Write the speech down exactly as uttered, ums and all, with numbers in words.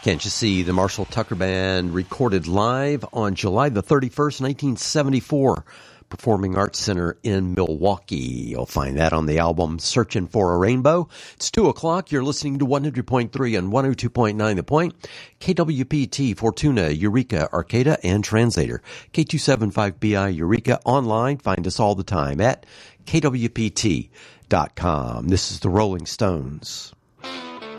Can't You See? The Marshall Tucker Band recorded live on July the thirty-first, nineteen seventy-four, Performing Arts Center in Milwaukee. You'll find that on the album Searching for a Rainbow. It's two o'clock. You're listening to one hundred point three and one oh two point nine The Point. K W P T, Fortuna, Eureka, Arcata, and Translator. K two seventy-five B I Eureka. Online. Find us all the time at K W P T dot com. This is the Rolling Stones.